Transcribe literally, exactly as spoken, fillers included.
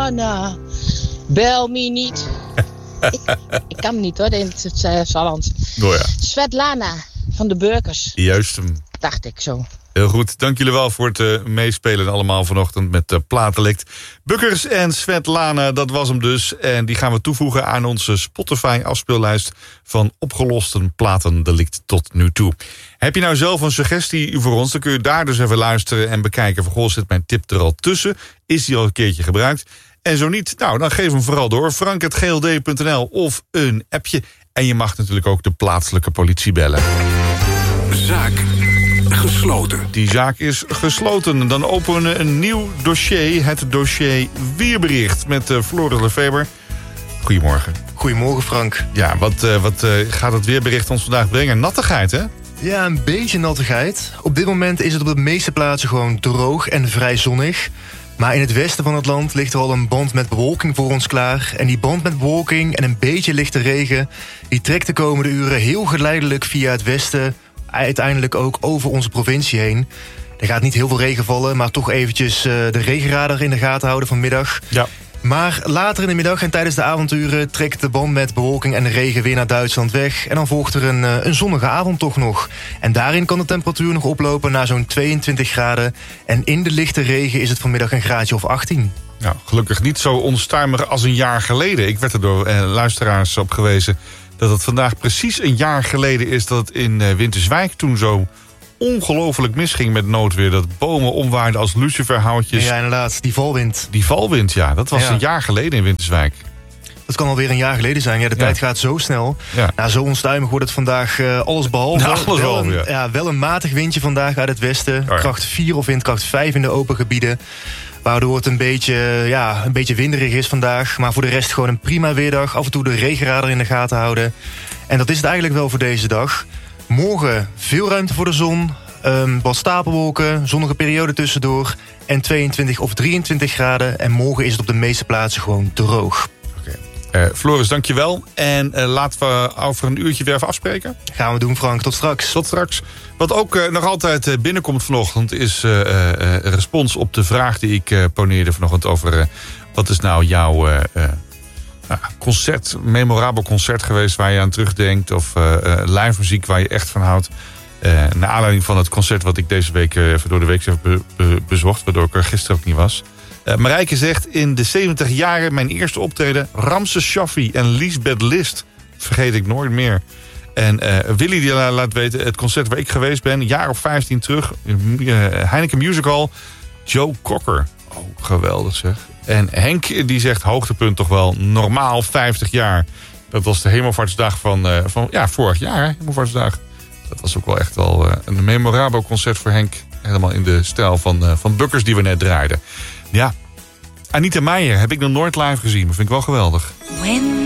Svetlana, bel me niet. ik, ik kan hem niet hoor, in het uh, Sallands. Oh ja. Svetlana van de Burgers. Juist hem. Dacht ik zo. Heel goed, dank jullie wel voor het uh, meespelen allemaal vanochtend met uh, Platelikt. Bukkers en Svetlana, dat was hem dus. En die gaan we toevoegen aan onze Spotify-afspeellijst van opgeloste platendelict tot nu toe. Heb je nou zelf een suggestie voor ons, dan kun je daar dus even luisteren en bekijken. Van goh, zit mijn tip er al tussen? Is die al een keertje gebruikt? En zo niet, nou, dan geef hem vooral door. frank at g l d punt n l of een appje. En je mag natuurlijk ook de plaatselijke politie bellen. Zaak gesloten. Die zaak is gesloten. Dan openen we een nieuw dossier. Het dossier Weerbericht met uh, Floris Lefeber. Goedemorgen. Goedemorgen, Frank. Ja, wat, uh, wat uh, gaat het weerbericht ons vandaag brengen? Nattigheid, hè? Ja, een beetje nattigheid. Op dit moment is het op de meeste plaatsen gewoon droog en vrij zonnig. Maar in het westen van het land ligt er al een band met bewolking voor ons klaar. En die band met bewolking en een beetje lichte regen, die trekt de komende uren heel geleidelijk via het westen uiteindelijk ook over onze provincie heen. Er gaat niet heel veel regen vallen, maar toch eventjes uh, de regenradar in de gaten houden vanmiddag. Ja. Maar later in de middag en tijdens de avonduren trekt de band met bewolking en de regen weer naar Duitsland weg. En dan volgt er een, uh, een zonnige avond toch nog. En daarin kan de temperatuur nog oplopen naar zo'n tweeëntwintig graden. En in de lichte regen is het vanmiddag een graadje of achttien. Nou, gelukkig niet zo onstuimig als een jaar geleden. Ik werd er door uh, luisteraars op gewezen dat het vandaag precies een jaar geleden is dat het in uh, Winterswijk toen zo ongelooflijk misging met noodweer. Dat bomen omwaaiden als luciferhoutjes. Ja, inderdaad. Die valwind. Die valwind, ja. Dat was ja. een jaar geleden in Winterswijk. Dat kan alweer een jaar geleden zijn. Ja, de ja. tijd gaat zo snel. Ja. Nou, zo onstuimig wordt het vandaag uh, alles behalve. Nou, alles wel, behalve, een, ja. Ja, wel een matig windje vandaag uit het westen. Oh, ja. kracht vier of windkracht vijf in de open gebieden. Waardoor het een beetje, ja, een beetje winderig is vandaag. Maar voor de rest gewoon een prima weerdag. Af en toe de regenradar in de gaten houden. En dat is het eigenlijk wel voor deze dag. Morgen veel ruimte voor de zon. Um, wat stapelwolken, zonnige periode tussendoor. En tweeëntwintig of drieëntwintig graden. En morgen is het op de meeste plaatsen gewoon droog. Uh, Floris, dankjewel. En uh, laten we over een uurtje weer even afspreken. Gaan we doen, Frank. Tot straks. Tot straks. Wat ook uh, nog altijd uh, binnenkomt vanochtend is uh, uh, respons op de vraag die ik uh, poneerde vanochtend over uh, wat is nou jouw uh, uh, concert, memorabel concert geweest waar je aan terugdenkt of uh, uh, live muziek waar je echt van houdt. Uh, naar aanleiding van het concert wat ik deze week uh, even door de week heb be- be- bezocht, waardoor ik er gisteren ook niet was. Uh, Marijke zegt, in de zeventig jaren mijn eerste optreden, Ramses Shaffi en Liesbeth List. Vergeet ik nooit meer. En uh, Willy die laat weten, het concert waar ik geweest ben, een jaar of vijftien terug, uh, Heineken Music Hall, Joe Cocker. Oh, geweldig zeg. En Henk die zegt, hoogtepunt toch wel, normaal vijftig jaar. Dat was de Hemelvaartsdag van, uh, van ja, vorig jaar, hè? Hemelvaartsdag. Dat was ook wel echt wel uh, een memorabel concert voor Henk. Helemaal in de stijl van, uh, van Bukkers die we net draaiden. Ja, Anita Meijer heb ik nog nooit live gezien, maar vind ik wel geweldig. When